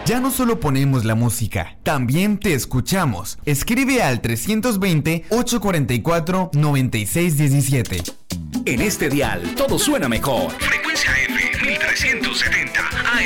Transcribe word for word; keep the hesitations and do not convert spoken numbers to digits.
Ya no solo ponemos la música, también te escuchamos. Escribe al trescientos veinte, ochocientos cuarenta y cuatro, noventa y seis diecisiete. En este dial todo suena mejor. Frecuencia F mil trescientos setenta.